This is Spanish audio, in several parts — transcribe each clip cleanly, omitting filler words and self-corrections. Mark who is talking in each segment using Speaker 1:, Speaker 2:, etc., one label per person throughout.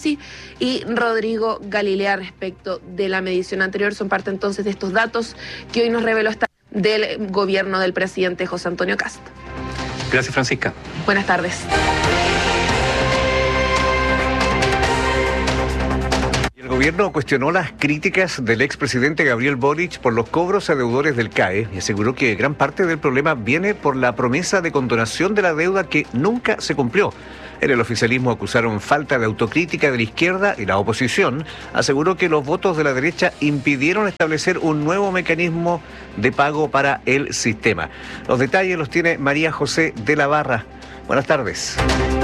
Speaker 1: Rossi y Rodrigo Galilea respecto de la medición anterior. Son parte entonces de estos datos que hoy nos reveló del gobierno del presidente José Antonio Kast.
Speaker 2: Gracias, Francisca.
Speaker 1: Buenas tardes.
Speaker 3: El gobierno cuestionó las críticas del expresidente Gabriel Boric por los cobros a deudores del CAE y aseguró que gran parte del problema viene por la promesa de condonación de la deuda que nunca se cumplió. En el oficialismo acusaron falta de autocrítica de la izquierda y la oposición aseguró que los votos de la derecha impidieron establecer un nuevo mecanismo de pago para el sistema. Los detalles los tiene María José de la Barra. Buenas tardes.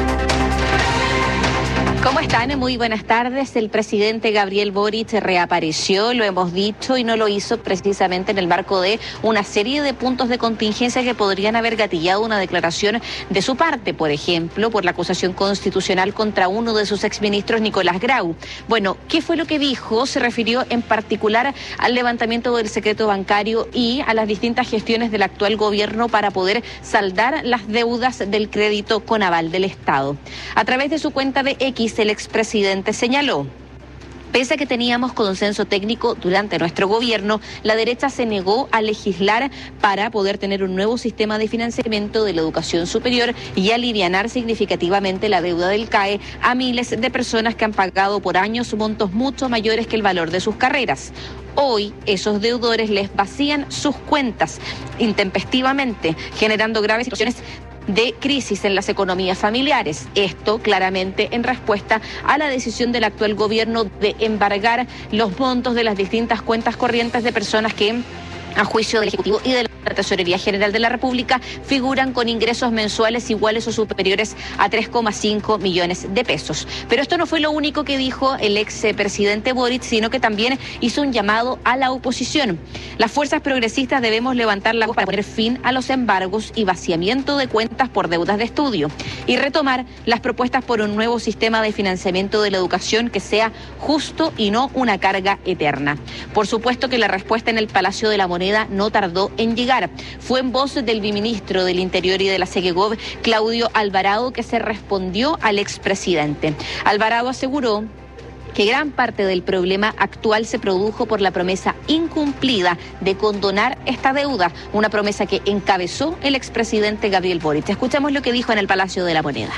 Speaker 4: ¿Cómo están? Muy buenas tardes. El presidente Gabriel Boric reapareció, lo hemos dicho, y no lo hizo precisamente en el marco de una serie de puntos de contingencia que podrían haber gatillado una declaración de su parte, por ejemplo, por la acusación constitucional contra uno de sus exministros, Nicolás Grau. Bueno, ¿qué fue lo que dijo? Se refirió en particular al levantamiento del secreto bancario y a las distintas gestiones del actual gobierno para poder saldar las deudas del crédito con aval del Estado. A través de su cuenta de X, el expresidente señaló: pese a que teníamos consenso técnico durante nuestro gobierno, la derecha se negó a legislar para poder tener un nuevo sistema de financiamiento de la educación superior y alivianar significativamente la deuda del CAE a miles de personas que han pagado por años montos mucho mayores que el valor de sus carreras. Hoy esos deudores les vacían sus cuentas intempestivamente, generando graves situaciones de crisis en las economías familiares. Esto claramente en respuesta a la decisión del actual gobierno de embargar los montos de las distintas cuentas corrientes de personas que, a juicio del Ejecutivo y de la Tesorería General de la República, figuran con ingresos mensuales iguales o superiores a 3,5 millones de pesos. Pero esto no fue lo único que dijo el expresidente Boric, sino que también hizo un llamado a la oposición. Las fuerzas progresistas debemos levantar la voz para poner fin a los embargos y vaciamiento de cuentas por deudas de estudio y retomar las propuestas por un nuevo sistema de financiamiento de la educación que sea justo y no una carga eterna. Por supuesto que la respuesta en el Palacio de la Moneda no tardó en llegar. Fue en voz del viceministro del Interior y de la Segegov, Claudio Alvarado, que se respondió al expresidente. Alvarado aseguró que gran parte del problema actual se produjo por la promesa incumplida de condonar esta deuda, una promesa que encabezó el expresidente Gabriel Boric. Escuchamos lo que dijo en el Palacio de la Moneda.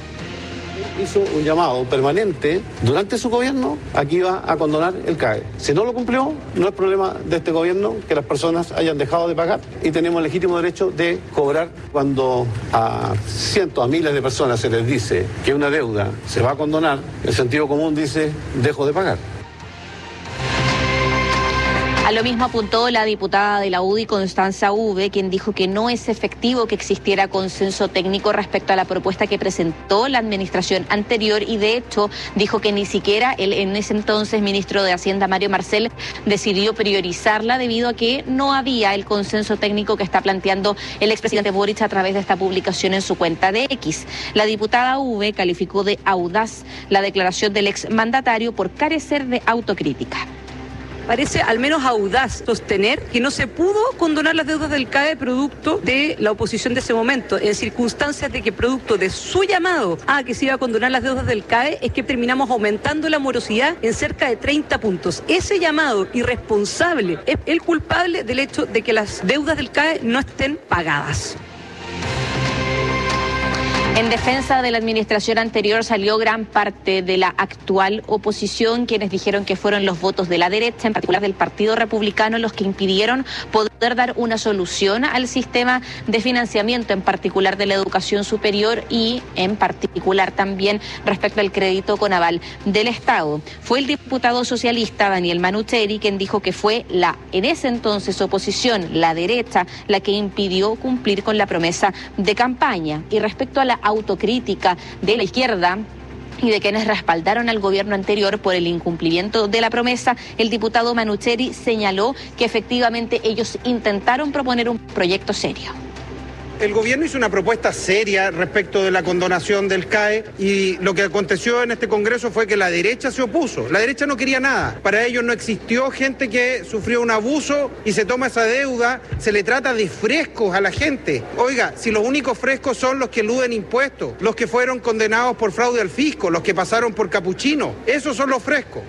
Speaker 5: Hizo un llamado permanente durante su gobierno a que iba a condonar el CAE. Si no lo cumplió, no es problema de este gobierno que las personas hayan dejado de pagar y tenemos el legítimo derecho de cobrar. Cuando a cientos, a miles de personas se les dice que una deuda se va a condonar, el sentido común dice: dejo de pagar.
Speaker 4: A lo mismo apuntó la diputada de la UDI, Constanza Uve, quien dijo que no es efectivo que existiera consenso técnico respecto a la propuesta que presentó la administración anterior y de hecho dijo que ni siquiera el en ese entonces ministro de Hacienda, Mario Marcel, decidió priorizarla debido a que no había el consenso técnico que está planteando el expresidente Boric a través de esta publicación en su cuenta de X. La diputada Uve calificó de audaz la declaración del exmandatario por carecer de autocrítica.
Speaker 6: Parece al menos audaz sostener que no se pudo condonar las deudas del CAE producto de la oposición de ese momento, en circunstancias de que producto de su llamado a que se iba a condonar las deudas del CAE es que terminamos aumentando la morosidad en cerca de 30 puntos. Ese llamado irresponsable es el culpable del hecho de que las deudas del CAE no estén pagadas.
Speaker 4: En defensa de la administración anterior salió gran parte de la actual oposición, quienes dijeron que fueron los votos de la derecha, en particular del Partido Republicano, los que impidieron poder dar una solución al sistema de financiamiento, en particular de la educación superior y en particular también respecto al crédito con aval del Estado. Fue el diputado socialista Daniel Manucheri quien dijo que fue la, en ese entonces, oposición, la derecha, la que impidió cumplir con la promesa de campaña. Y respecto a la autocrítica de la izquierda y de quienes respaldaron al gobierno anterior por el incumplimiento de la promesa, el diputado Manucheri señaló que efectivamente ellos intentaron proponer un proyecto serio.
Speaker 7: El gobierno hizo una propuesta seria respecto de la condonación del CAE y lo que aconteció en este Congreso fue que la derecha se opuso. La derecha no quería nada. Para ellos no existió gente que sufrió un abuso y se toma esa deuda, se le trata de frescos a la gente. Oiga, si los únicos frescos son los que eluden impuestos, los que fueron condenados por fraude al fisco, los que pasaron por capuchino, esos son los frescos.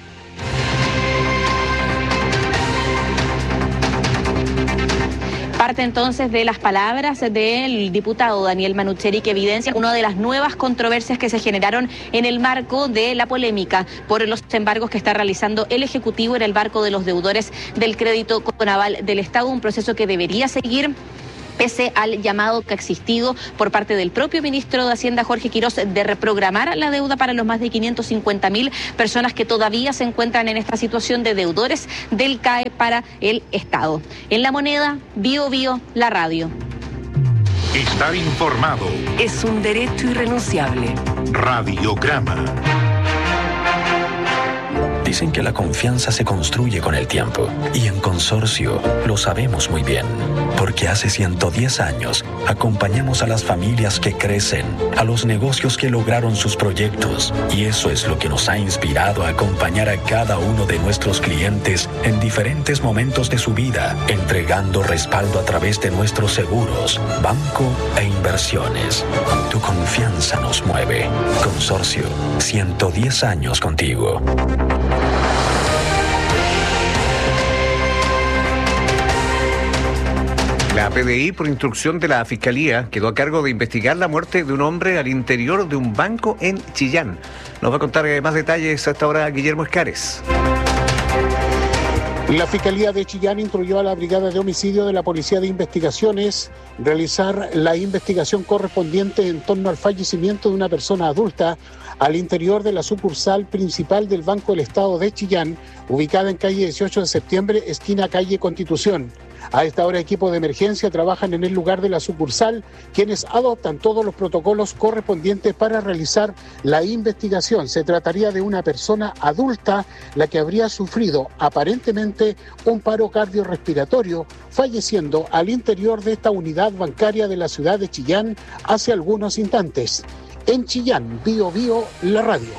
Speaker 4: Parte entonces de las palabras del diputado Daniel Manucheri, que evidencia una de las nuevas controversias que se generaron en el marco de la polémica por los embargos que está realizando el Ejecutivo en el marco de los deudores del crédito con aval del Estado, un proceso que debería seguir pese al llamado que ha existido por parte del propio ministro de Hacienda, Jorge Quirós, de reprogramar la deuda para los más de 550.000 personas que todavía se encuentran en esta situación de deudores del CAE para el Estado. En La Moneda, Bio Bio, la radio.
Speaker 8: Estar informado
Speaker 9: es un derecho irrenunciable.
Speaker 8: Radiograma.
Speaker 10: Dicen que la confianza se construye con el tiempo, y en Consorcio lo sabemos muy bien, porque hace 110 años acompañamos a las familias que crecen, a los negocios que lograron sus proyectos, y eso es lo que nos ha inspirado a acompañar a cada uno de nuestros clientes en diferentes momentos de su vida, entregando respaldo a través de nuestros seguros, banco e inversiones. Tu confianza nos mueve. Consorcio, 110 años contigo.
Speaker 3: La PDI, por instrucción de la Fiscalía, quedó a cargo de investigar la muerte de un hombre al interior de un banco en Chillán. Nos va a contar más detalles hasta ahora Guillermo Escares.
Speaker 11: La Fiscalía de Chillán instruyó a la Brigada de Homicidio de la Policía de Investigaciones realizar la investigación correspondiente en torno al fallecimiento de una persona adulta al interior de la sucursal principal del Banco del Estado de Chillán, ubicada en calle 18 de septiembre, esquina calle Constitución. A esta hora, equipos de emergencia trabajan en el lugar de la sucursal, quienes adoptan todos los protocolos correspondientes para realizar la investigación. Se trataría de una persona adulta, la que habría sufrido aparentemente un paro cardiorrespiratorio, falleciendo al interior de esta unidad bancaria de la ciudad de Chillán hace algunos instantes. En Chillán, Bio Bio, la radio.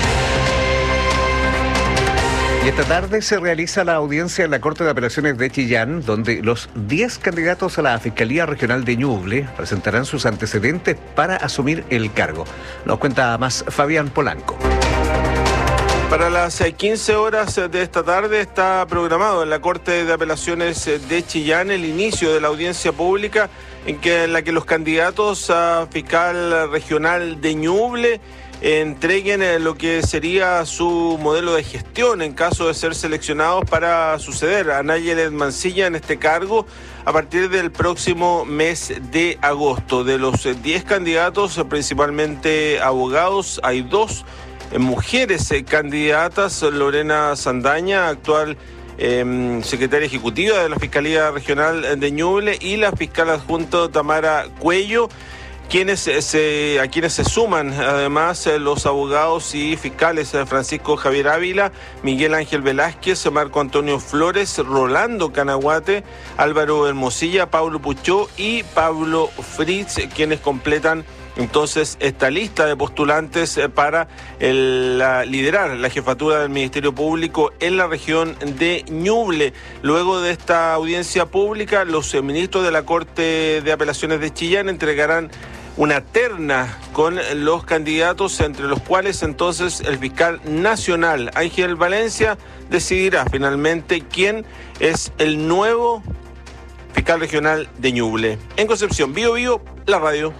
Speaker 3: Y esta tarde se realiza la audiencia en la Corte de Apelaciones de Chillán, donde los 10 candidatos a la Fiscalía Regional de Ñuble presentarán sus antecedentes para asumir el cargo. Nos cuenta más Fabián Polanco.
Speaker 12: Para las 15 horas de esta tarde está programado en la Corte de Apelaciones de Chillán el inicio de la audiencia pública en la que los candidatos a fiscal regional de Ñuble entreguen lo que sería su modelo de gestión en caso de ser seleccionados para suceder a Nayelet Mancilla en este cargo a partir del próximo mes de agosto. De los 10 candidatos, principalmente abogados, hay 2 mujeres candidatas: Lorena Sandaña, actual secretaria ejecutiva de la Fiscalía Regional de Ñuble, y la fiscal adjunta Tamara Cuello, a quienes se suman además los abogados y fiscales Francisco Javier Ávila, Miguel Ángel Velázquez, Marco Antonio Flores, Rolando Canaguate, Álvaro Hermosilla, Pablo Puchó y Pablo Fritz, quienes completan entonces esta lista de postulantes para liderar la jefatura del Ministerio Público en la región de Ñuble. Luego de esta audiencia pública, los ministros de la Corte de Apelaciones de Chillán entregarán una terna con los candidatos, entre los cuales entonces el fiscal nacional Ángel Valencia decidirá finalmente quién es el nuevo fiscal regional de Ñuble. En Concepción, Bio Bio, la radio.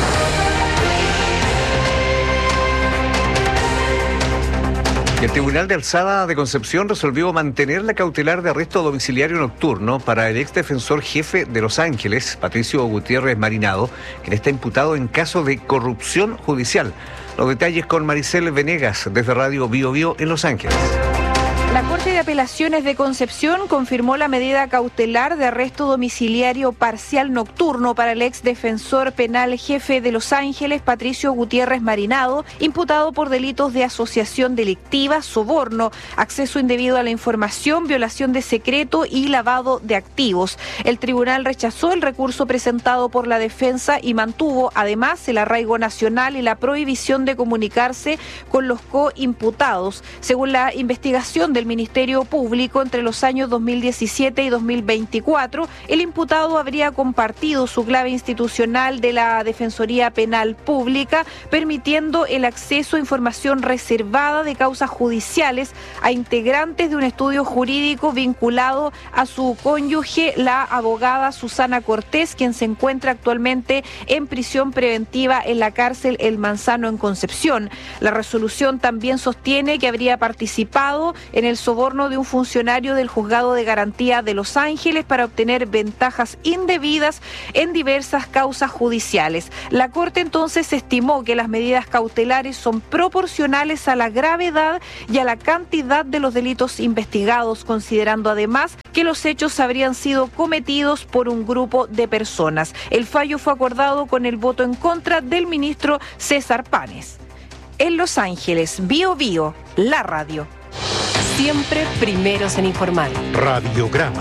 Speaker 3: El Tribunal de Alzada de Concepción resolvió mantener la cautelar de arresto domiciliario nocturno para el exdefensor jefe de Los Ángeles, Patricio Gutiérrez Marinado, quien está imputado en caso de corrupción judicial. Los detalles con Maricel Venegas, desde Radio Bio Bio en Los Ángeles.
Speaker 13: La Corte de Apelaciones de Concepción confirmó la medida cautelar de arresto domiciliario parcial nocturno para el ex defensor penal jefe de Los Ángeles, Patricio Gutiérrez Marinado, imputado por delitos de asociación delictiva, soborno, acceso indebido a la información, violación de secreto y lavado de activos. El tribunal rechazó el recurso presentado por la defensa y mantuvo además el arraigo nacional y la prohibición de comunicarse con los coimputados. Según la investigación del Ministerio Público, entre los años 2017 y 2024, el imputado habría compartido su clave institucional de la Defensoría Penal Pública, permitiendo el acceso a información reservada de causas judiciales a integrantes de un estudio jurídico vinculado a su cónyuge, la abogada Susana Cortés, quien se encuentra actualmente en prisión preventiva en la cárcel El Manzano en Concepción. La resolución también sostiene que habría participado en el soborno de un funcionario del Juzgado de Garantía de Los Ángeles para obtener ventajas indebidas en diversas causas judiciales. La Corte entonces estimó que las medidas cautelares son proporcionales a la gravedad y a la cantidad de los delitos investigados, considerando además que los hechos habrían sido cometidos por un grupo de personas. El fallo fue acordado con el voto en contra del ministro César Panes. En Los Ángeles, Bio Bio, la radio.
Speaker 9: Siempre primeros en informar.
Speaker 8: Radiograma.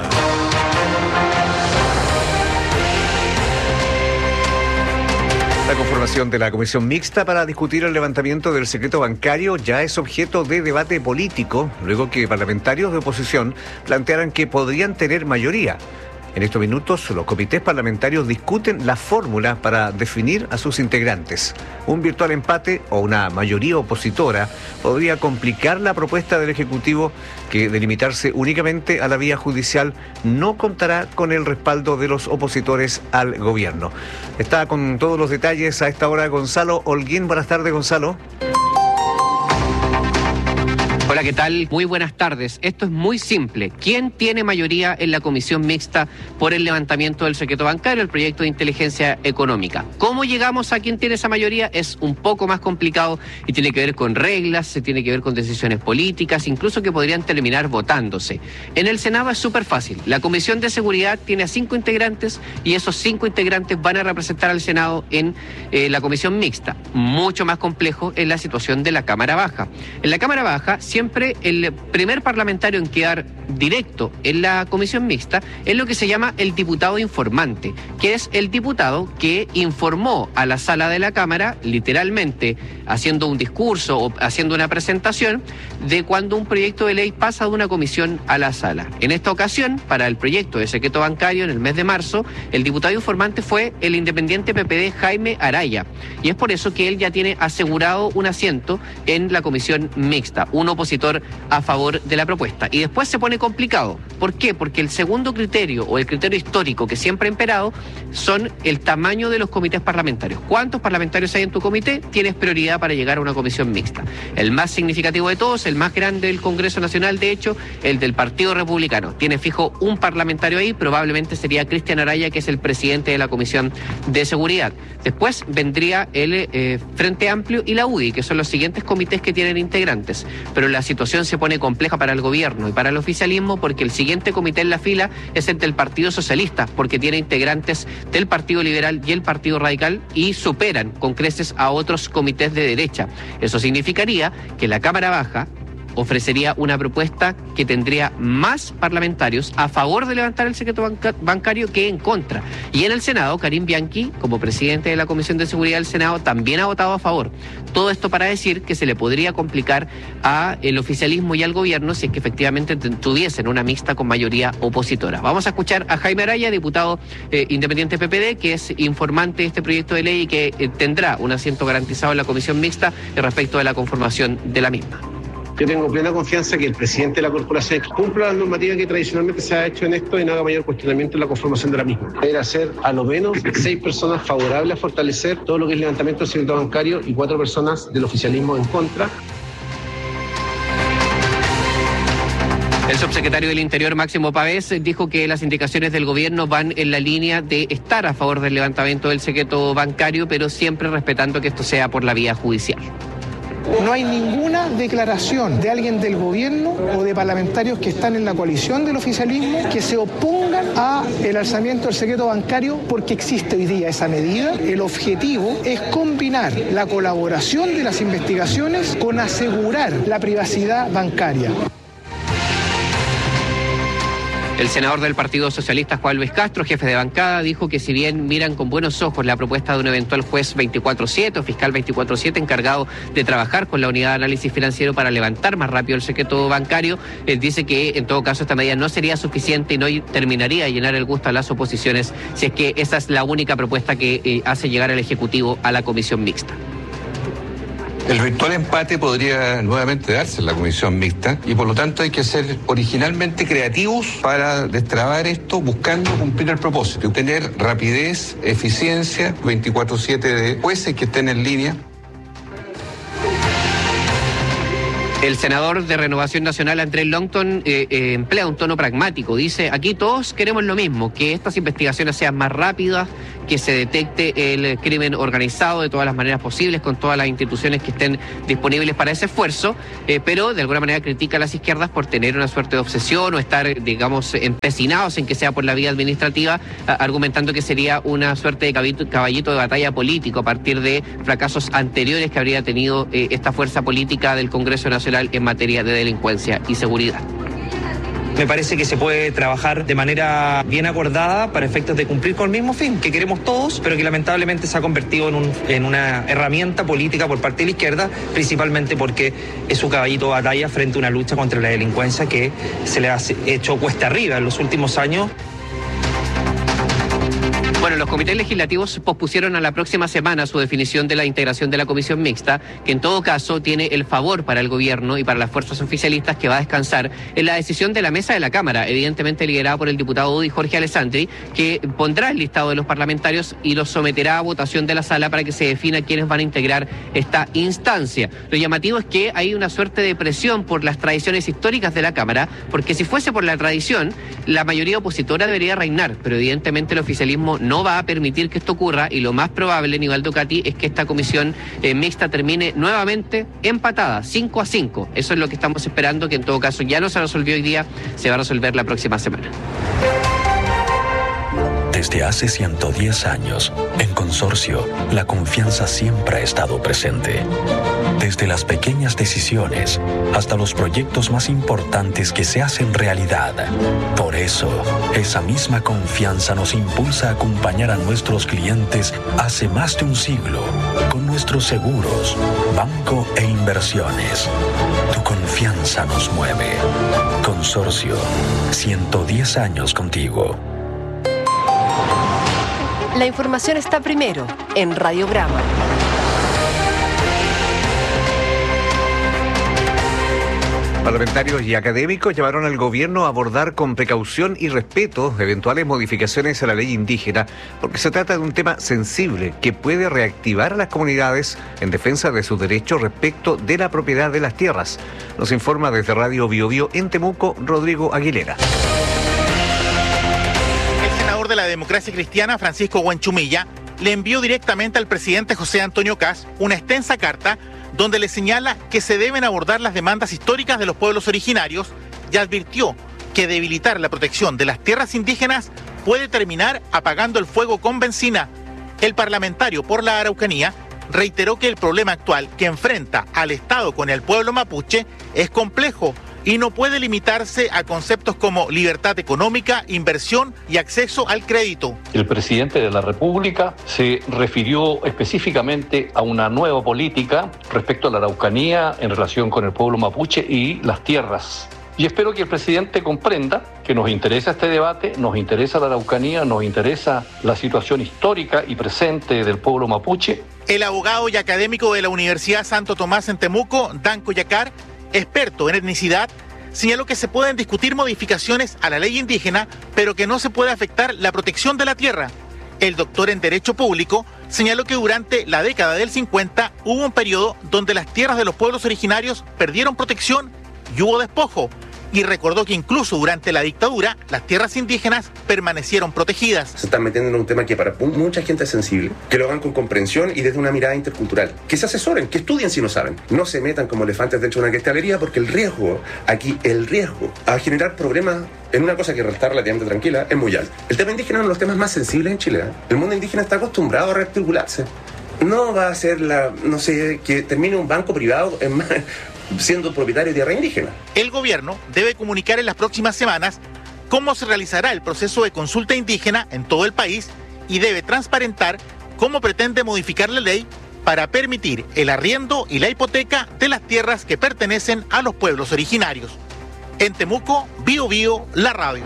Speaker 3: La conformación de la comisión mixta para discutir el levantamiento del secreto bancario ya es objeto de debate político, luego que parlamentarios de oposición plantearan que podrían tener mayoría. En estos minutos, los comités parlamentarios discuten la fórmula para definir a sus integrantes. Un virtual empate o una mayoría opositora podría complicar la propuesta del Ejecutivo, que de limitarse únicamente a la vía judicial no contará con el respaldo de los opositores al gobierno. Está con todos los detalles a esta hora Gonzalo Holguín. Buenas tardes, Gonzalo.
Speaker 2: Hola, ¿qué tal? Muy buenas tardes. Esto es muy simple. ¿Quién tiene mayoría en la comisión mixta por el levantamiento del secreto bancario, el proyecto de inteligencia económica? ¿Cómo llegamos a quién tiene esa mayoría? Es un poco más complicado y tiene que ver con reglas, se tiene que ver con decisiones políticas, incluso que podrían terminar votándose. En el Senado es súper fácil. La Comisión de Seguridad tiene a 5 integrantes y esos 5 integrantes van a representar al Senado en la comisión mixta. Mucho más complejo en la situación de la Cámara Baja. En la Cámara Baja, siempre el primer parlamentario en quedar directo en la comisión mixta es lo que se llama el diputado informante, que es el diputado que informó a la sala de la Cámara, literalmente haciendo un discurso o haciendo una presentación de cuando un proyecto de ley pasa de una comisión a la sala. En esta ocasión, para el proyecto de secreto bancario en el mes de marzo, el diputado informante fue el independiente PPD Jaime Araya, y es por eso que él ya tiene asegurado un asiento en la comisión mixta, un opositor a favor de la propuesta. Y después se pone complicado. ¿Por qué? Porque el segundo criterio o el criterio histórico que siempre ha imperado son el tamaño de los comités parlamentarios. ¿Cuántos parlamentarios hay en tu comité? Tienes prioridad para llegar a una comisión mixta. El más significativo de todos, el más grande del Congreso Nacional, de hecho, el del Partido Republicano. Tiene fijo un parlamentario ahí, probablemente sería Cristian Araya, que es el presidente de la Comisión de Seguridad. Después vendría el Frente Amplio y la UDI, que son los siguientes comités que tienen integrantes. Pero la situación se pone compleja para el gobierno y para el oficialismo, porque el siguiente comité en la fila es el del Partido Socialista, porque tiene integrantes del Partido Liberal y el Partido Radical y superan con creces a otros comités de derecha. Eso significaría que la Cámara Baja ofrecería una propuesta que tendría más parlamentarios a favor de levantar el secreto bancario que en contra. Y en el Senado, Karim Bianchi, como presidente de la Comisión de Seguridad del Senado, también ha votado a favor. Todo esto para decir que se le podría complicar al oficialismo y al gobierno si es que efectivamente tuviesen una mixta con mayoría opositora. Vamos a escuchar a Jaime Araya, diputado independiente PPD, que es informante de este proyecto de ley y que tendrá un asiento garantizado en la comisión mixta respecto de la conformación de la misma.
Speaker 14: Yo tengo plena confianza que el presidente de la corporación cumpla la normativa que tradicionalmente se ha hecho en esto y no haga mayor cuestionamiento en la conformación de la misma. Debe ser a lo menos 6 personas favorables a fortalecer todo lo que es levantamiento del secreto bancario y 4 personas del oficialismo en contra.
Speaker 2: El subsecretario del Interior, Máximo Pavés, dijo que las indicaciones del gobierno van en la línea de estar a favor del levantamiento del secreto bancario, pero siempre respetando que esto sea por la vía judicial.
Speaker 15: No hay ninguna declaración de alguien del gobierno o de parlamentarios que están en la coalición del oficialismo que se opongan al alzamiento del secreto bancario porque existe hoy día esa medida. El objetivo es combinar la colaboración de las investigaciones con asegurar la privacidad bancaria.
Speaker 2: El senador del Partido Socialista, Juan Luis Castro, jefe de bancada, dijo que si bien miran con buenos ojos la propuesta de un eventual juez 24/7 o fiscal 24/7 encargado de trabajar con la unidad de análisis financiero para levantar más rápido el secreto bancario, dice que en todo caso esta medida no sería suficiente y no terminaría de llenar el gusto a las oposiciones si es que esa es la única propuesta que hace llegar el Ejecutivo a la comisión mixta.
Speaker 16: El virtual empate podría nuevamente darse en la comisión mixta y por lo tanto hay que ser originalmente creativos para destrabar esto buscando cumplir el propósito, tener rapidez, eficiencia, 24/7 de jueces que estén en línea.
Speaker 2: El senador de Renovación Nacional, Andrés Longton, emplea un tono pragmático. Dice, aquí todos queremos lo mismo, que estas investigaciones sean más rápidas, que se detecte el crimen organizado de todas las maneras posibles, con todas las instituciones que estén disponibles para ese esfuerzo, pero de alguna manera critica a las izquierdas por tener una suerte de obsesión o estar, digamos, empecinados en que sea por la vía administrativa, argumentando que sería una suerte de caballito de batalla político a partir de fracasos anteriores que habría tenido esta fuerza política del Congreso Nacional en materia de delincuencia y seguridad.
Speaker 17: Me parece que se puede trabajar de manera bien acordada para efectos de cumplir con el mismo fin que queremos todos, pero que lamentablemente se ha convertido en una herramienta política por parte de la izquierda, principalmente porque es su caballito de batalla frente a una lucha contra la delincuencia que se le ha hecho cuesta arriba en los últimos años.
Speaker 2: Bueno, los comités legislativos pospusieron a la próxima semana su definición de la integración de la comisión mixta, que en todo caso tiene el favor para el gobierno y para las fuerzas oficialistas que va a descansar en la decisión de la mesa de la Cámara, evidentemente liderada por el diputado UDI Jorge Alessandri, que pondrá el listado de los parlamentarios y los someterá a votación de la sala para que se defina quiénes van a integrar esta instancia. Lo llamativo es que hay una suerte de presión por las tradiciones históricas de la Cámara, porque si fuese por la tradición, la mayoría opositora debería reinar, pero evidentemente el oficialismo no va a permitir que esto ocurra y lo más probable, Nivaldo Cati, es que esta comisión mixta termine nuevamente empatada, 5-5. Eso es lo que estamos esperando, que en todo caso ya no se resolvió hoy día, se va a resolver la próxima semana.
Speaker 10: Desde hace 110 años, en Consorcio, la confianza siempre ha estado presente. Desde las pequeñas decisiones hasta los proyectos más importantes que se hacen realidad. Por eso, esa misma confianza nos impulsa a acompañar a nuestros clientes hace más de un siglo con nuestros seguros, banco e inversiones. Tu confianza nos mueve. Consorcio, 110 años contigo.
Speaker 9: La información está primero en Radiograma.
Speaker 3: Parlamentarios y académicos llamaron al gobierno a abordar con precaución y respeto eventuales modificaciones a la ley indígena, porque se trata de un tema sensible que puede reactivar a las comunidades en defensa de sus derechos respecto de la propiedad de las tierras. Nos informa desde Radio Biobío en Temuco, Rodrigo Aguilera.
Speaker 18: De la Democracia Cristiana, Francisco Huanchumilla, le envió directamente al presidente José Antonio Kast una extensa carta donde le señala que se deben abordar las demandas históricas de los pueblos originarios y advirtió que debilitar la protección de las tierras indígenas puede terminar apagando el fuego con benzina. El parlamentario por la Araucanía reiteró que el problema actual que enfrenta al Estado con el pueblo mapuche es complejo y no puede limitarse a conceptos como libertad económica, inversión y acceso al crédito.
Speaker 19: El presidente de la República se refirió específicamente a una nueva política respecto a la Araucanía en relación con el pueblo mapuche y las tierras. Y espero que el presidente comprenda que nos interesa este debate, nos interesa la Araucanía, nos interesa la situación histórica y presente del pueblo mapuche.
Speaker 18: El abogado y académico de la Universidad Santo Tomás en Temuco, Danco Yacar, experto en etnicidad, señaló que se pueden discutir modificaciones a la ley indígena, pero que no se puede afectar la protección de la tierra. El doctor en Derecho Público señaló que durante la década del 50 hubo un periodo donde las tierras de los pueblos originarios perdieron protección y hubo despojo, y recordó que incluso durante la dictadura las tierras indígenas permanecieron protegidas.
Speaker 20: Se están metiendo en un tema que para mucha gente es sensible, que lo hagan con comprensión y desde una mirada intercultural, que se asesoren, que estudien si no saben, no se metan como elefantes dentro de una cristalería, porque el riesgo a generar problemas en una cosa que está relativamente tranquila es muy alto. El tema indígena es uno de los temas más sensibles en Chile. El mundo indígena está acostumbrado a rearticularse. No va a ser que termine un banco privado siendo propietario de tierra indígena.
Speaker 18: El gobierno debe comunicar en las próximas semanas cómo se realizará el proceso de consulta indígena en todo el país y debe transparentar cómo pretende modificar la ley para permitir el arriendo y la hipoteca de las tierras que pertenecen a los pueblos originarios. En Temuco, Bío Bío, la radio.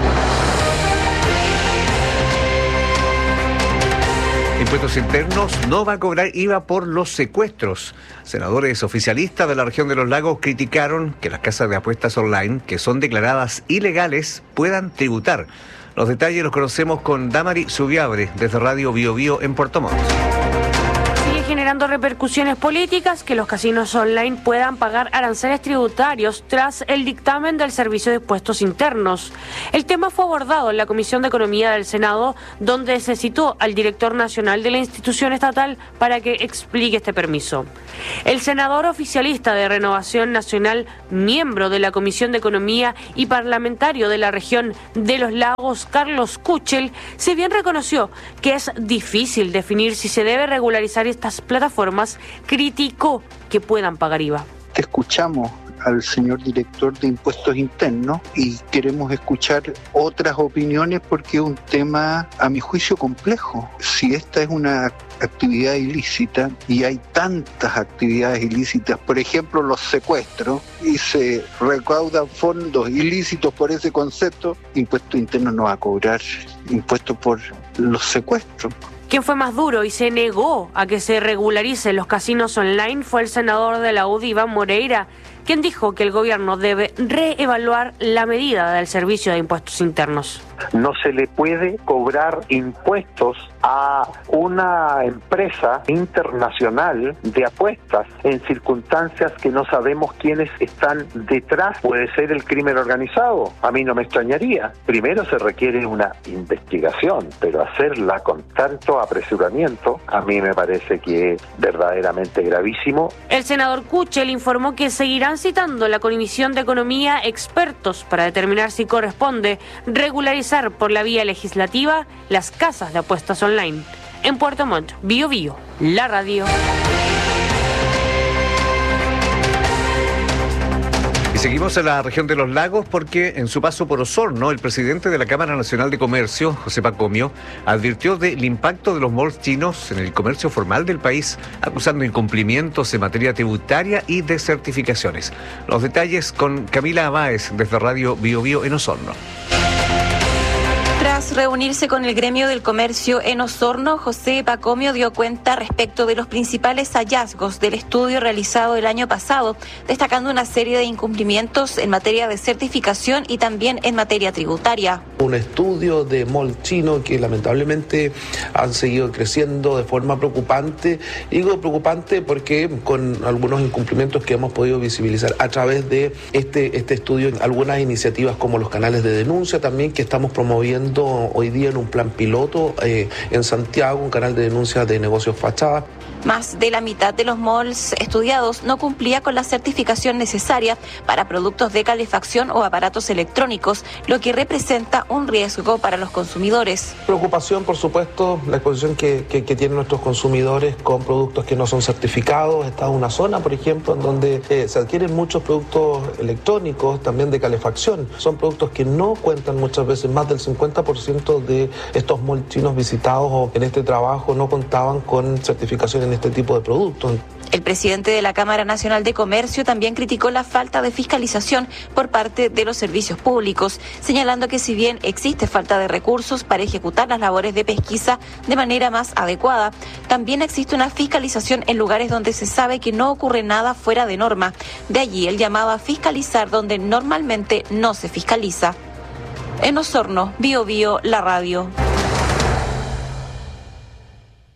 Speaker 3: Impuestos Internos no va a cobrar IVA por los secuestros. Senadores oficialistas de la región de los lagos criticaron que las casas de apuestas online, que son declaradas ilegales, puedan tributar. Los detalles los conocemos con Damari Subiabre, desde Radio Bío Bío en Puerto Montt.
Speaker 21: Generando repercusiones políticas que los casinos online puedan pagar aranceles tributarios tras el dictamen del Servicio de Impuestos Internos. El tema fue abordado en la Comisión de Economía del Senado, donde se citó al director nacional de la institución estatal para que explique este permiso. El senador oficialista de Renovación Nacional, miembro de la Comisión de Economía y parlamentario de la región de los lagos, Carlos Kuchel, si bien reconoció que es difícil definir si se debe regularizar estas plataformas, criticó que puedan pagar IVA.
Speaker 22: Te escuchamos al señor director de Impuestos Internos y queremos escuchar otras opiniones porque es un tema, a mi juicio, complejo. Si esta es una actividad ilícita y hay tantas actividades ilícitas, por ejemplo los secuestros, y se recaudan fondos ilícitos por ese concepto, Impuestos Internos no va a cobrar impuestos por los secuestros.
Speaker 21: Quien fue más duro y se negó a que se regularicen los casinos online fue el senador de la UDI, Iván Moreira, quien dijo que el gobierno debe reevaluar la medida del Servicio de Impuestos Internos.
Speaker 23: No se le puede cobrar impuestos a una empresa internacional de apuestas en circunstancias que no sabemos quiénes están detrás. Puede ser el crimen organizado, a mí no me extrañaría. Primero se requiere una investigación, pero hacerla con tanto apresuramiento a mí me parece que es verdaderamente gravísimo.
Speaker 21: El senador Kuchel informó que seguirán citando la Comisión de Economía expertos para determinar si corresponde regularizar por la vía legislativa las casas de apuestas online. En Puerto Montt, Bío Bío, la radio.
Speaker 3: Y seguimos en la región de los lagos porque en su paso por Osorno, el presidente de la Cámara Nacional de Comercio, José Pacomio, advirtió del impacto de los malls chinos en el comercio formal del país, acusando incumplimientos en materia tributaria y de certificaciones. Los detalles con Camila Báez desde Radio Bío Bío en Osorno.
Speaker 4: Tras reunirse con el gremio del comercio en Osorno, José Pacomio dio cuenta respecto de los principales hallazgos del estudio realizado el año pasado, destacando una serie de incumplimientos en materia de certificación y también en materia tributaria.
Speaker 24: Un estudio de mall chino que lamentablemente han seguido creciendo de forma preocupante. Digo preocupante porque con algunos incumplimientos que hemos podido visibilizar a través de este estudio, algunas iniciativas como los canales de denuncia también que estamos promoviendo hoy día en un plan piloto en Santiago, un canal de denuncia de negocios fachada.
Speaker 4: Más de la mitad de los malls estudiados no cumplía con la certificación necesaria para productos de calefacción o aparatos electrónicos, lo que representa un riesgo para los consumidores.
Speaker 24: Preocupación, por supuesto, la exposición que tienen nuestros consumidores con productos que no son certificados. Esta es una zona, por ejemplo, en donde se adquieren muchos productos electrónicos, también de calefacción. Son productos que no cuentan muchas veces, más del 50% de estos malls chinos visitados o en este trabajo no contaban con certificación en este tipo de productos.
Speaker 4: El presidente de la Cámara Nacional de Comercio también criticó la falta de fiscalización por parte de los servicios públicos, señalando que si bien existe falta de recursos para ejecutar las labores de pesquisa de manera más adecuada, también existe una fiscalización en lugares donde se sabe que no ocurre nada fuera de norma. De allí el llamado a fiscalizar donde normalmente no se fiscaliza. En Osorno, Bío Bío, la radio.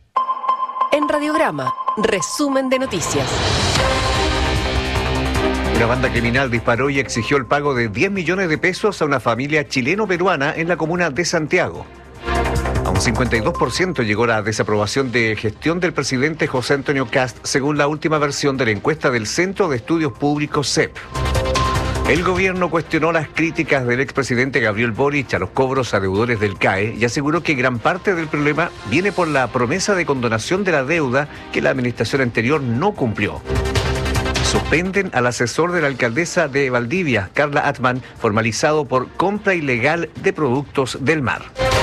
Speaker 9: En Radiograma, resumen de noticias.
Speaker 3: Una banda criminal disparó y exigió el pago de 10 millones de pesos a una familia chileno-peruana en la comuna de Santiago. A un 52% llegó la desaprobación de gestión del presidente José Antonio Kast, según la última versión de la encuesta del Centro de Estudios Públicos CEP. El gobierno cuestionó las críticas del expresidente Gabriel Boric a los cobros a deudores del CAE y aseguró que gran parte del problema viene por la promesa de condonación de la deuda que la administración anterior no cumplió. Suspenden al asesor de la alcaldesa de Valdivia, Carla Atman, formalizado por compra ilegal de productos del mar.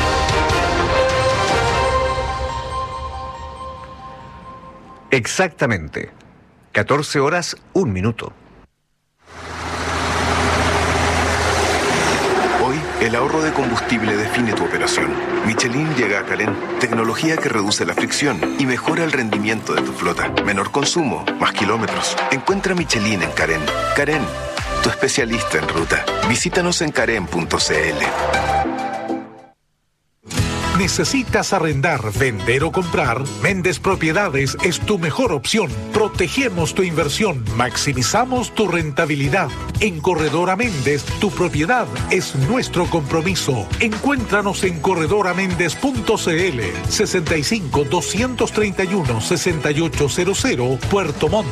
Speaker 3: Exactamente. 14 horas, 1 minuto.
Speaker 1: Hoy, el ahorro de combustible define tu operación. Michelin llega a Carén. Tecnología que reduce la fricción y mejora el rendimiento de tu flota. Menor consumo, más kilómetros. Encuentra Michelin en Carén. Carén, tu especialista en ruta. Visítanos en carén.cl.
Speaker 8: ¿Necesitas arrendar, vender o comprar? Méndez Propiedades es tu mejor opción. Protegemos tu inversión, maximizamos tu rentabilidad. En Corredora Méndez, tu propiedad es nuestro compromiso. Encuéntranos en corredoramendez.cl 65 231 6800 Puerto Montt.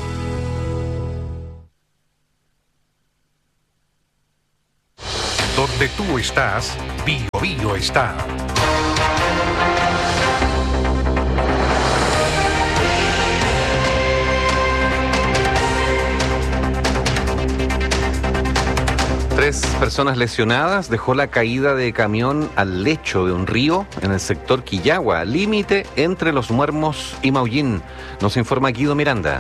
Speaker 8: Donde tú estás, Bio Bio está.
Speaker 5: Tres personas lesionadas dejó la caída de camión al lecho de un río en el sector Quillagua, límite entre Los Muermos y Maullín. Nos informa Guido Miranda.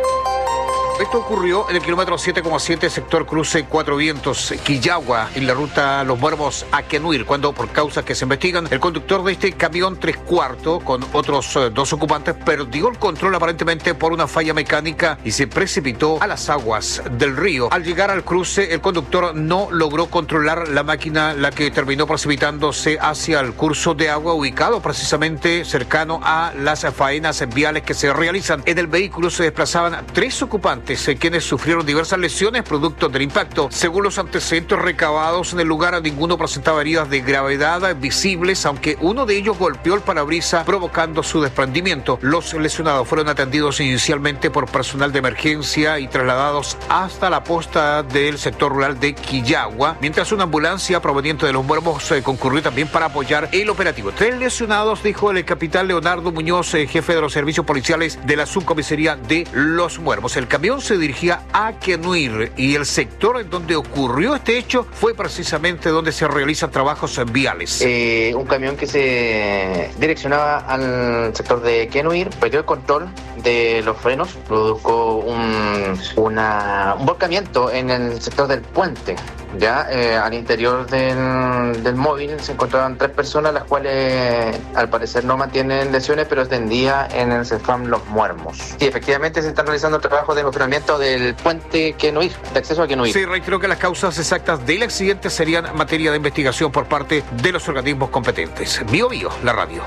Speaker 6: Esto ocurrió en el kilómetro 7,7, sector cruce Cuatro Vientos, Quillagua, en la ruta Los Muermos a Quenuir, cuando por causas que se investigan, el conductor de este camión 3/4 con otros 2 ocupantes perdió el control aparentemente por una falla mecánica y se precipitó a las aguas del río. Al llegar al cruce, el conductor no logró controlar la máquina, la que terminó precipitándose hacia el curso de agua ubicado precisamente cercano a las faenas viales que se realizan. En el vehículo se desplazaban 3 ocupantes, quienes sufrieron diversas lesiones producto del impacto. Según los antecedentes recabados en el lugar, ninguno presentaba heridas de gravedad visibles, aunque uno de ellos golpeó el parabrisas provocando su desprendimiento. Los lesionados fueron atendidos inicialmente por personal de emergencia y trasladados hasta la posta del sector rural de Quillagua, mientras una ambulancia proveniente de Los Muermos concurrió también para apoyar el operativo. 3 lesionados, dijo el capitán Leonardo Muñoz, jefe de los servicios policiales de la subcomisaría de Los Muermos. El camión se dirigía a Quenuir y el sector en donde ocurrió este hecho fue precisamente donde se realizan trabajos viales.
Speaker 7: Un camión que se direccionaba al sector de Quenuir perdió el control de los frenos, produjo un volcamiento en el sector del puente. Ya al interior del móvil se encontraban 3 personas, las cuales al parecer no mantienen lesiones, pero extendía en el CEFAM Los Muermos. Sí, efectivamente se están realizando trabajos de mejoramiento del puente Quenuir, de acceso a Quenuir.
Speaker 6: Sí, reiteró que las causas exactas del accidente serían materia de investigación por parte de los organismos competentes. Bio Bio, la radio.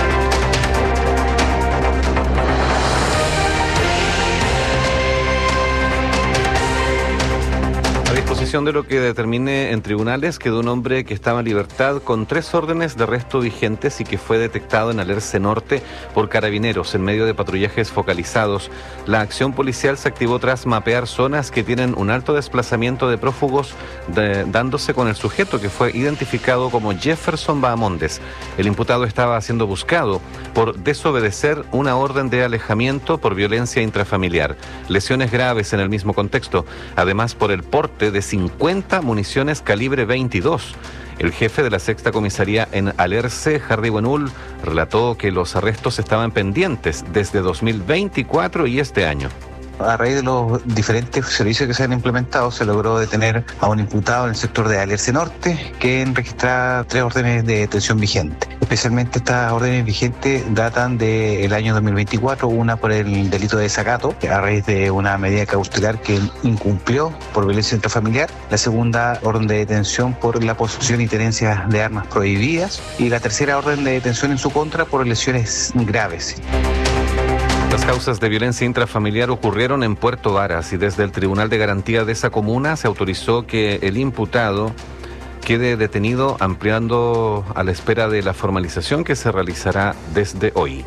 Speaker 5: Disposición de lo que determine en tribunales quedó un hombre que estaba en libertad con 3 órdenes de arresto vigentes y que fue detectado en Alerce Norte por carabineros en medio de patrullajes focalizados. La acción policial se activó tras mapear zonas que tienen un alto desplazamiento de prófugos, dándose con el sujeto que fue identificado como Jefferson Bahamondes. El imputado estaba siendo buscado por desobedecer una orden de alejamiento por violencia intrafamiliar, lesiones graves en el mismo contexto, además por el porte de 50 municiones calibre 22. El jefe de la sexta comisaría en Alerce, Harry Buenul, relató que los arrestos estaban pendientes desde 2024 y este año.
Speaker 25: A raíz de los diferentes servicios que se han implementado, se logró detener a un imputado en el sector de Alerce Norte, que registra 3 órdenes de detención vigentes. Especialmente estas órdenes vigentes datan del año 2024, una por el delito de desacato, a raíz de una medida cautelar que incumplió por violencia intrafamiliar. La segunda orden de detención por la posesión y tenencia de armas prohibidas. Y la tercera orden de detención en su contra por lesiones graves.
Speaker 5: Las causas de violencia intrafamiliar ocurrieron en Puerto Varas y desde el Tribunal de Garantía de esa comuna se autorizó que el imputado quede detenido, ampliando a la espera de la formalización que se realizará desde hoy.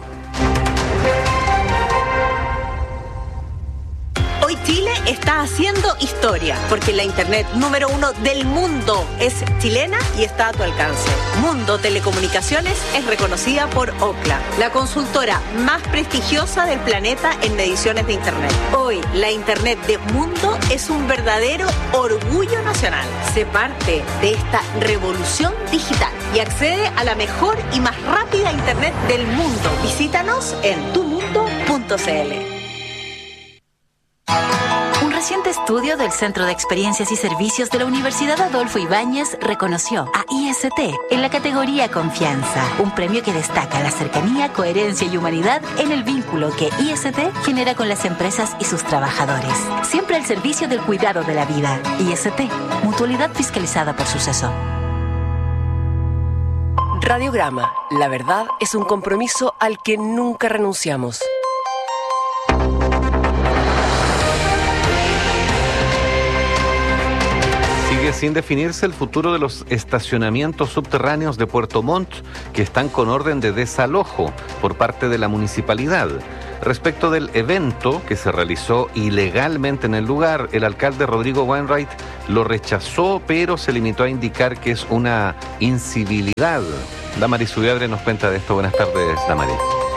Speaker 11: Hoy Chile está haciendo historia, porque la internet número 1 del mundo es chilena y está a tu alcance. Mundo Telecomunicaciones es reconocida por Ookla, la consultora más prestigiosa del planeta en mediciones de internet. Hoy, la internet de Mundo es un verdadero orgullo nacional. Sé parte de esta revolución digital y accede a la mejor y más rápida internet del mundo. Visítanos en tumundo.cl.
Speaker 12: Un reciente estudio del Centro de Experiencias y Servicios de la Universidad Adolfo Ibáñez reconoció a IST en la categoría Confianza, un premio que destaca la cercanía, coherencia y humanidad en el vínculo que IST genera con las empresas y sus trabajadores. Siempre al servicio del cuidado de la vida. IST, mutualidad fiscalizada por Suceso.
Speaker 9: Radiograma, la verdad es un compromiso al que nunca renunciamos.
Speaker 5: Sigue sin definirse el futuro de los estacionamientos subterráneos de Puerto Montt, que están con orden de desalojo por parte de la municipalidad. Respecto del evento que se realizó ilegalmente en el lugar, el alcalde Rodrigo Wainwright lo rechazó, pero se limitó a indicar que es una incivilidad. Damaris Ubiabre nos cuenta de esto. Buenas tardes, Damaris.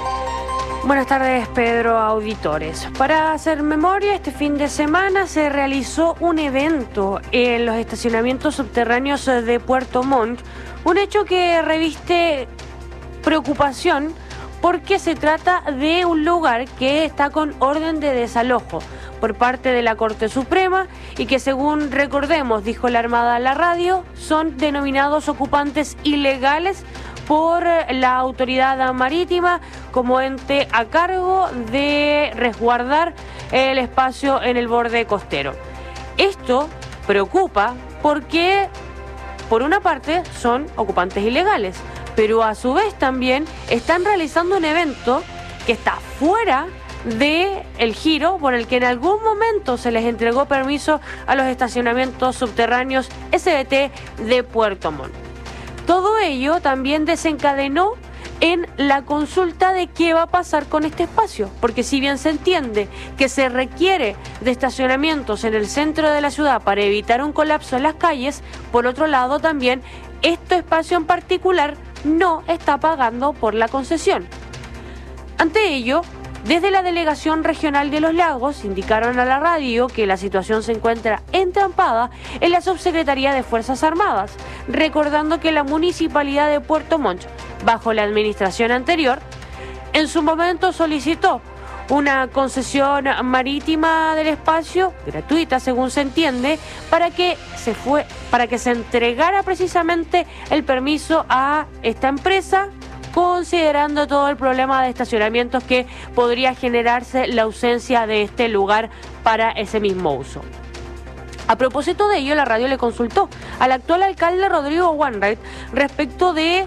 Speaker 21: Buenas tardes, Pedro, auditores. Para hacer memoria, este fin de semana se realizó un evento en los estacionamientos subterráneos de Puerto Montt, un hecho que reviste preocupación porque se trata de un lugar que está con orden de desalojo por parte de la Corte Suprema y que, según recordemos, dijo la Armada a la radio, son denominados ocupantes ilegales por la autoridad marítima como ente a cargo de resguardar el espacio en el borde costero. Esto preocupa porque, por una parte, son ocupantes ilegales, pero a su vez también están realizando un evento que está fuera del giro por el que en algún momento se les entregó permiso a los estacionamientos subterráneos SBT de Puerto Montt. Todo ello también desencadenó en la consulta de qué va a pasar con este espacio, porque si bien se entiende que se requiere de estacionamientos en el centro de la ciudad para evitar un colapso en las calles, por otro lado también este espacio en particular no está pagando por la concesión. Ante ello, desde la Delegación Regional de los Lagos indicaron a la radio que la situación se encuentra entrampada en la Subsecretaría de Fuerzas Armadas, recordando que la Municipalidad de Puerto Montt, bajo la administración anterior, en su momento solicitó una concesión marítima del espacio, gratuita según se entiende, para que se entregara precisamente el permiso a esta empresa, considerando todo el problema de estacionamientos que podría generarse la ausencia de este lugar para ese mismo uso. A propósito de ello, la radio le consultó al actual alcalde Rodrigo Wainwright respecto de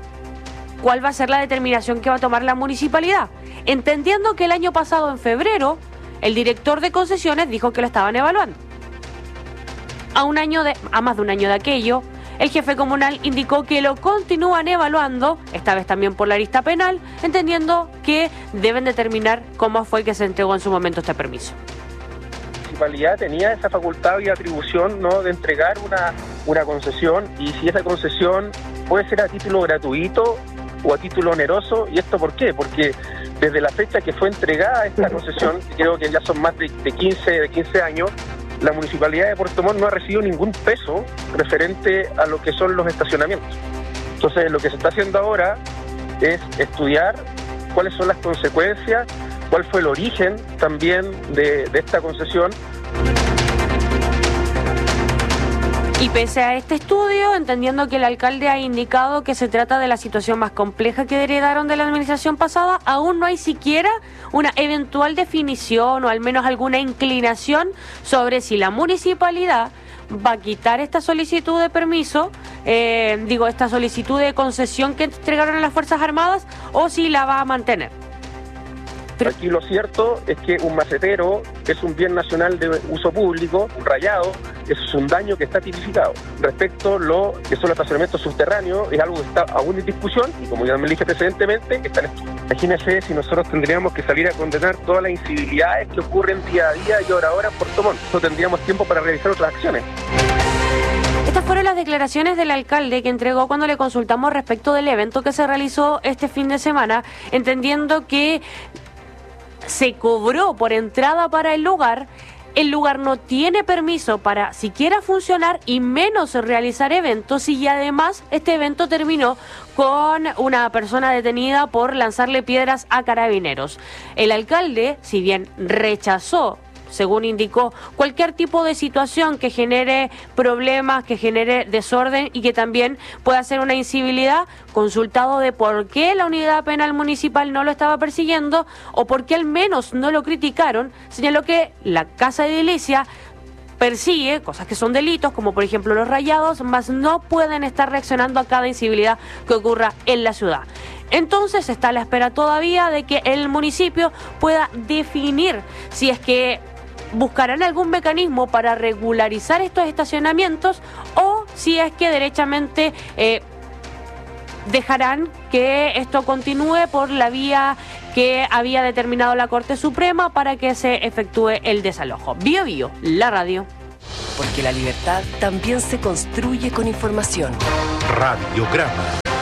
Speaker 21: cuál va a ser la determinación que va a tomar la municipalidad, entendiendo que el año pasado, en febrero, el director de concesiones dijo que lo estaban evaluando. A más de un año de aquello, el jefe comunal indicó que lo continúan evaluando, esta vez también por la arista penal, entendiendo que deben determinar cómo fue que se entregó en su momento este permiso.
Speaker 13: La municipalidad tenía esa facultad y atribución, ¿no?, de entregar una concesión, y si esa concesión puede ser a título gratuito o a título oneroso. ¿Y esto por qué? Porque desde la fecha que fue entregada esta concesión, creo que ya son más de 15 años, la Municipalidad de Puerto Montt no ha recibido ningún peso referente a lo que son los estacionamientos. Entonces, lo que se está haciendo ahora es estudiar cuáles son las consecuencias, cuál fue el origen también de esta concesión.
Speaker 21: Y pese a este estudio, entendiendo que el alcalde ha indicado que se trata de la situación más compleja que heredaron de la administración pasada, aún no hay siquiera una eventual definición o al menos alguna inclinación sobre si la municipalidad va a quitar esta solicitud de permiso, esta solicitud de concesión que entregaron a las Fuerzas Armadas, o si la va a mantener. Pero
Speaker 13: aquí lo cierto es que un macetero es un bien nacional de uso público, un rayado, es un daño que está tipificado. Respecto a lo que son los estacionamientos subterráneos, es algo que está aún en discusión y como ya me dije precedentemente, está en estudio. Imagínense si nosotros tendríamos que salir a condenar todas las incivilidades que ocurren día a día y hora a hora en Puerto Montt. No tendríamos tiempo para realizar otras acciones.
Speaker 21: estas fueron las declaraciones del alcalde que entregó cuando le consultamos respecto del evento que se realizó este fin de semana, entendiendo que se cobró por entrada para el lugar no tiene permiso para siquiera funcionar y menos realizar eventos, y además este evento terminó con una persona detenida por lanzarle piedras a carabineros. El alcalde, si bien rechazó, según indicó, cualquier tipo de situación que genere problemas, que genere desorden y que también pueda ser una incivilidad, consultado de por qué la unidad penal municipal no lo estaba persiguiendo o por qué al menos no lo criticaron, señaló que la Casa Edilicia persigue cosas que son delitos, como por ejemplo los rayados, mas no pueden estar reaccionando a cada incivilidad que ocurra en la ciudad. Entonces está a la espera todavía de que el municipio pueda definir si es que buscarán algún mecanismo para regularizar estos estacionamientos o si es que derechamente dejarán que esto continúe por la vía que había determinado la Corte Suprema para que se efectúe el desalojo. Bio Bio, la radio.
Speaker 9: Porque la libertad también se construye con información.
Speaker 8: Radiograma.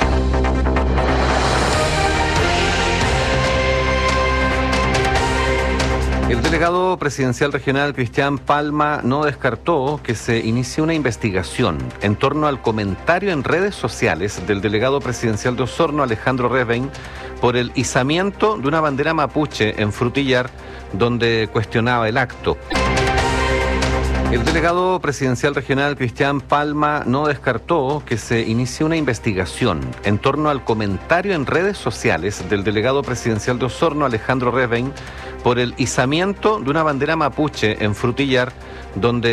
Speaker 5: El delegado presidencial regional Cristian Palma no descartó que se inicie una investigación en torno al comentario en redes sociales del delegado presidencial de Osorno, Alejandro Resbein, por el izamiento de una bandera mapuche en Frutillar, donde cuestionaba el acto. El delegado presidencial regional Cristian Palma no descartó que se inicie una investigación en torno al comentario en redes sociales del delegado presidencial de Osorno, Alejandro Resbein, por el izamiento de una bandera mapuche en Frutillar, donde